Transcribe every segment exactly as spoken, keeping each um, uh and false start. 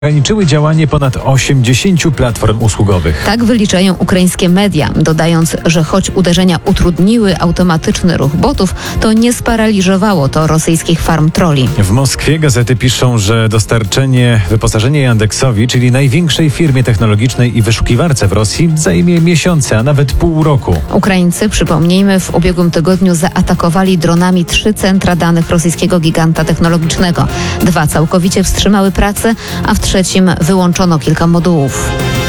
ograniczyły działanie ponad osiemdziesięciu platform usługowych. Tak wyliczają ukraińskie media, dodając, że choć uderzenia utrudniły automatyczny ruch botów, to nie sparaliżowało to rosyjskich farm trolli. W Moskwie gazety piszą, że dostarczenie wyposażenia Yandexowi, czyli największej firmie technologicznej i wyszukiwarce w Rosji, zajmie miesiące, a nawet pół roku. Ukraińcy, przypomnijmy, w ubiegłym tygodniu zaatakowali dronami trzy centra danych rosyjskiego giganta technologicznego. Dwa całkowicie wstrzymały pracę, a w trzecim wyłączono kilka modułów.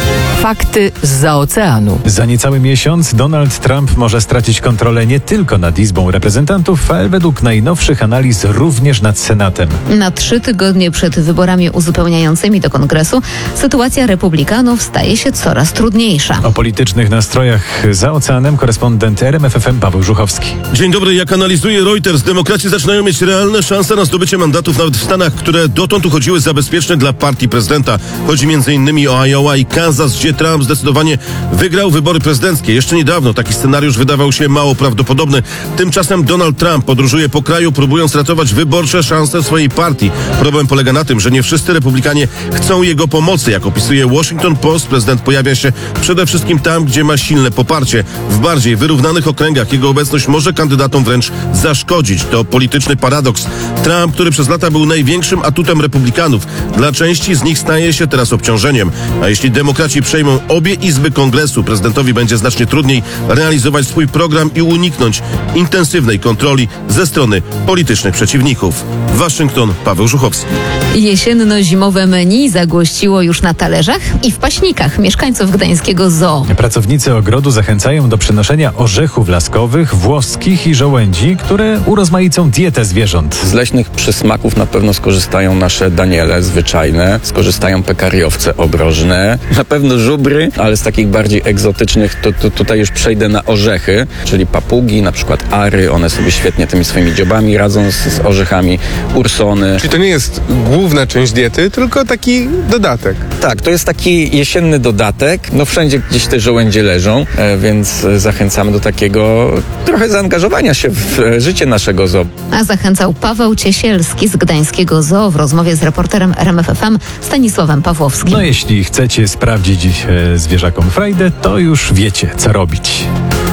Fakty zza oceanu. Za niecały miesiąc Donald Trump może stracić kontrolę nie tylko nad Izbą Reprezentantów, ale według najnowszych analiz również nad Senatem. Na trzy tygodnie przed wyborami uzupełniającymi do Kongresu sytuacja republikanów staje się coraz trudniejsza. O politycznych nastrojach za oceanem korespondent R M F F M Paweł Żuchowski. Dzień dobry. Jak analizuje Reuters, demokraci zaczynają mieć realne szanse na zdobycie mandatów nawet w Stanach, które dotąd uchodziły za bezpieczne dla partii prezydenta. Chodzi między innymi o Iowa i Kansas, gdzie Trump zdecydowanie wygrał wybory prezydenckie. Jeszcze niedawno taki scenariusz wydawał się mało prawdopodobny. Tymczasem Donald Trump podróżuje po kraju, próbując ratować wyborcze szanse swojej partii. Problem polega na tym, że nie wszyscy republikanie chcą jego pomocy. Jak opisuje Washington Post, prezydent pojawia się przede wszystkim tam, gdzie ma silne poparcie. W bardziej wyrównanych okręgach jego obecność może kandydatom wręcz zaszkodzić. To polityczny paradoks. Trump, który przez lata był największym atutem republikanów, dla części z nich staje się teraz obciążeniem. A jeśli demokraci przejmą obie izby Kongresu, prezydentowi będzie znacznie trudniej realizować swój program i uniknąć intensywnej kontroli ze strony politycznych przeciwników. Waszyngton, Paweł Żuchowski. Jesienno-zimowe menu zagłościło już na talerzach i w paśnikach mieszkańców gdańskiego zoo. Pracownicy ogrodu zachęcają do przynoszenia orzechów laskowych, włoskich i żołędzi, które urozmaicą dietę zwierząt. Z leśnych przysmaków na pewno skorzystają nasze daniele zwyczajne, skorzystają pekariowce obrożne, na pewno żubry, ale z takich bardziej egzotycznych to, to tutaj już przejdę na orzechy, czyli papugi, na przykład ary, one sobie świetnie tymi swoimi dziobami radzą z, z orzechami, ursony. Czyli to nie jest główna część diety, tylko taki dodatek. Tak, to jest taki jesienny dodatek, no wszędzie gdzieś te żołędzie leżą, e, więc zachęcamy do takiego trochę zaangażowania się w e, życie naszego zoo. A zachęcał Paweł Ciesielski z gdańskiego zoo w rozmowie z reporterem R M F F M Stanisławem Pawłowskim. No jeśli chcecie sprawdzić e, zwierzakom frajdę, to już wiecie, co robić.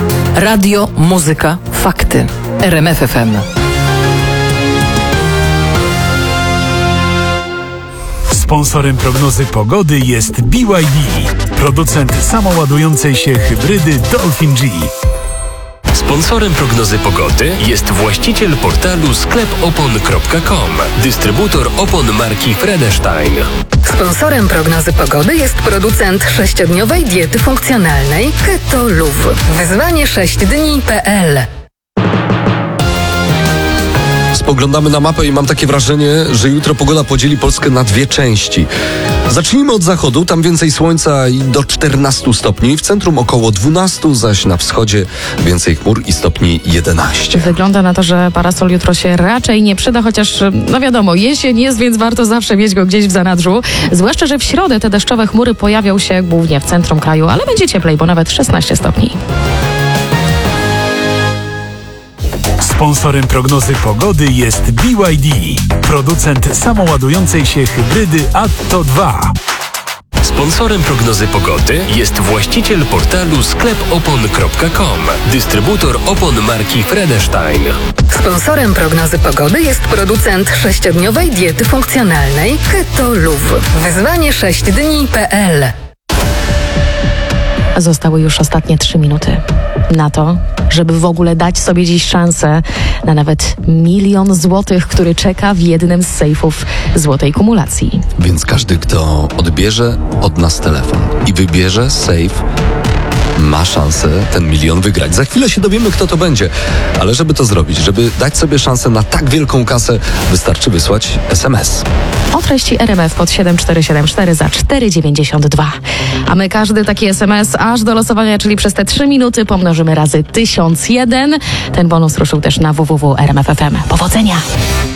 Radio, muzyka, fakty. R M F F M. Sponsorem prognozy pogody jest B Y D, producent samoładującej się hybrydy Dolphin G. Sponsorem prognozy pogody jest właściciel portalu sklep opon kropka com, dystrybutor opon marki Fredestein. Sponsorem prognozy pogody jest producent sześciodniowej diety funkcjonalnej Keto Luv. Wyzwanie sześć dni kropka p l. Spoglądamy na mapę i mam takie wrażenie, że jutro pogoda podzieli Polskę na dwie części. Zacznijmy od zachodu, tam więcej słońca i do czternastu stopni, w centrum około dwunastu, zaś na wschodzie więcej chmur i stopni jedenaście. Wygląda na to, że parasol jutro się raczej nie przyda, chociaż no wiadomo, jesień jest, więc warto zawsze mieć go gdzieś w zanadrzu. Zwłaszcza, że w środę te deszczowe chmury pojawią się głównie w centrum kraju, ale będzie cieplej, bo nawet szesnaście stopni. Sponsorem prognozy pogody jest B Y D, producent samoładującej się hybrydy Atto dwa. Sponsorem prognozy pogody jest właściciel portalu sklep opon kropka com, dystrybutor opon marki Fredestein. Sponsorem prognozy pogody jest producent sześciodniowej diety funkcjonalnej Keto Luv. Wyzwanie sześć dni kropka p l. Zostały już ostatnie trzy minuty na to, żeby w ogóle dać sobie dziś szansę na nawet milion złotych, który czeka w jednym z sejfów złotej kumulacji. Więc każdy, kto odbierze od nas telefon i wybierze sejf, ma szansę ten milion wygrać. Za chwilę się dowiemy, kto to będzie. Ale żeby to zrobić, żeby dać sobie szansę na tak wielką kasę, wystarczy wysłać es em es. O treści R M F pod siedem cztery siedem cztery za cztery dziewięćdziesiąt dwa. A my każdy taki es em es aż do losowania, czyli przez te trzy minuty pomnożymy razy tysiąc jeden. Ten bonus ruszył też na w w w kropka r m f f m. Powodzenia!